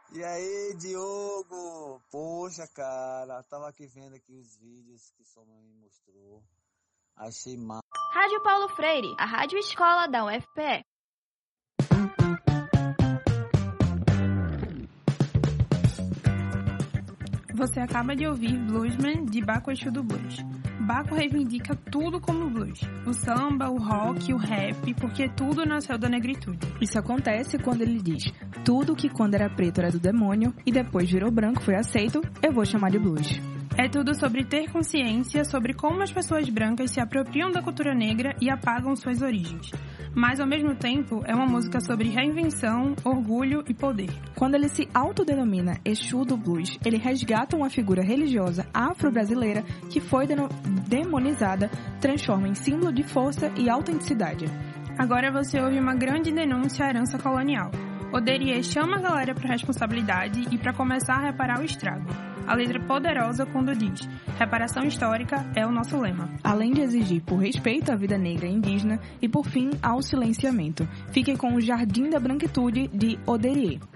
E aí, Diogo? Poxa, cara, tava aqui vendo aqui os vídeos que sua mãe me mostrou. Achei massa. Rádio Paulo Freire, a rádio escola da UFPE. Você acaba de ouvir Bluesman, de Baco Exu do Blues. Baco reivindica tudo como blues. O samba, o rock, o rap, porque tudo nasceu da negritude. Isso acontece quando ele diz: tudo que quando era preto era do demônio e depois virou branco foi aceito, eu vou chamar de blues. É tudo sobre ter consciência sobre como as pessoas brancas se apropriam da cultura negra e apagam suas origens. Mas, ao mesmo tempo, é uma música sobre reinvenção, orgulho e poder. Quando ele se autodenomina Exu do Blues, ele resgata uma figura religiosa afro-brasileira que foi demonizada, transforma em símbolo de força e autenticidade. Agora você ouve uma grande denúncia à herança colonial. Oderie chama a galera para responsabilidade e para começar a reparar o estrago. A letra poderosa quando diz: reparação histórica é o nosso lema. Além de exigir por respeito à vida negra e indígena e, por fim, ao silenciamento. Fique com o Jardim da Branquitude de Oderie.